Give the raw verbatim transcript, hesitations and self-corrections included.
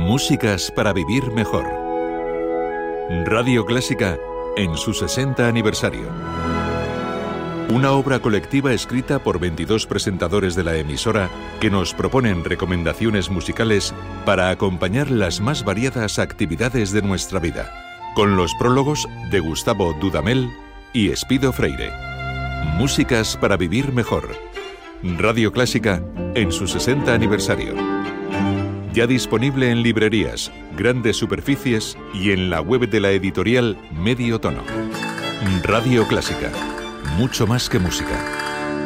Músicas para vivir mejor. Radio Clásica en su sesenta aniversario. Una obra colectiva escrita por veintidós presentadores de la emisora que nos proponen recomendaciones musicales para acompañar las más variadas actividades de nuestra vida, con los prólogos de Gustavo Dudamel y Espido Freire. Músicas para vivir mejor. Radio Clásica en su sesenta aniversario. Ya disponible en librerías, grandes superficies y en la web de la editorial Medio Tono. Radio Clásica. Mucho más que música.